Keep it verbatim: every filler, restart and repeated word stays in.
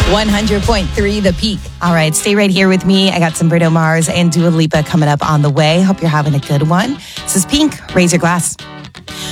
one hundred point three The Peak. All right, stay right here with me. I got some Bruno Mars and Dua Lipa coming up on the way. Hope you're having a good one. This is Pink. Raise your glass.